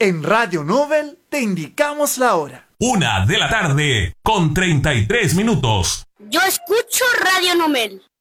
En Radio Nobel te indicamos la hora. 1:00 p.m. Yo escucho Radio Nobel.